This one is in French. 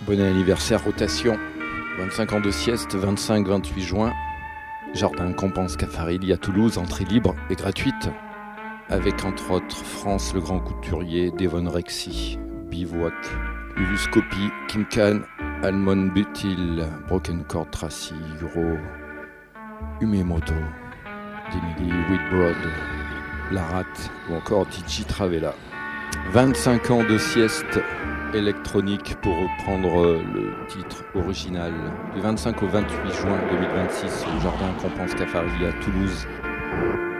Bon anniversaire, rotation. 25 ans de sieste, 25-28 juin. Jardin Compense Caffarelli à Toulouse, entrée libre et gratuite. Avec entre autres France Le Grand Couturier, Devon Rexy, Bivouac, Luluscopie, Kim Khan, Almond Butil, Broken Cord Tracy, Guro, Umemoto, Demily Whitbroad, Larat ou encore DJ Travella. 25 ans de sieste électronique pour reprendre le titre original. Du 25 au 28 juin 2026 au Jardin Compense Caffarelli à Toulouse.